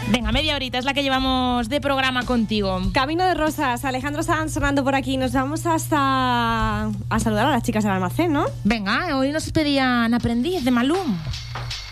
Venga, media horita es la que llevamos de programa contigo. Camino de Rosas, Alejandro Sanz sonando por aquí. Nos vamos hasta a saludar a las chicas del almacén, ¿no? Venga, hoy nos pedían Aprendiz de Malum.